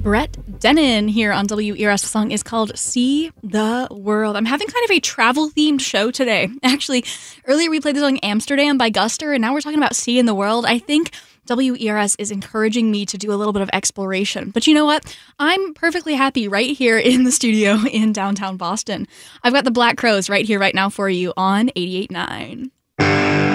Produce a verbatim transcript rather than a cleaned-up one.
Brett Dennen here on W E R S. The song is called See the World. I'm having kind of a travel-themed show today. Actually, earlier we played the song Amsterdam by Guster, and now we're talking about seeing the world. I think W E R S is encouraging me to do a little bit of exploration. But you know what? I'm perfectly happy right here in the studio in downtown Boston. I've got the Black Crowes right here, right now for you on eighty-eight point nine.